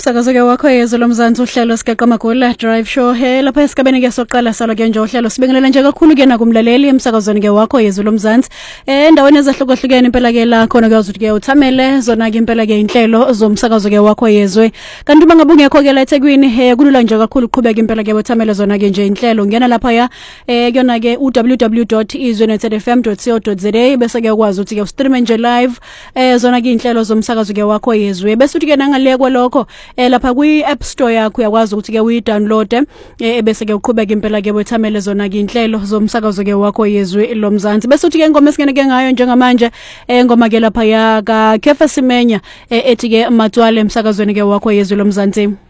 Umsakazo-ke wakho yezwe lomzansi uhlelo Sigaqa Magula Drive Show lapha esigabeni ke soqala salo ke nje uhlelo sibingelela nje kakhulu ke nakumlaleli emsakazweni ke wakho yezwe lomzansi endaweni ezahlukahlukene impela ke la khona ke uzuthi ke uthamele zona ke impela ke inhlelo zomsakazo ke wakho yezwe kanti uma ngabe ungekho ke la eThekwini kulula nje kakhulu uqhubeka impela ke uthamele zona ke nje inhlelo ngena lapha ya kuyona ke www.izwenetfm.co.za bese ke ukwazi ukuthi ke ustream nje live zona ke inhlelo zomsakazo ke wakho yezwe bese uthi ke nangale kwalokho lapha kwi-app store yakho uyakwazi ukuthi ke uyi-download bese ke uqhubeka impela ke wethamele zona ke inhlelo zomsakazo ke wakho yezwe lomzansi bese uthi ke ingoma esingene ke ngayo njengamanje ingoma ke lapha ya ka Kefa Simenya ethi ke Matwale emsakazweni ke wakho yezwe lomzansi.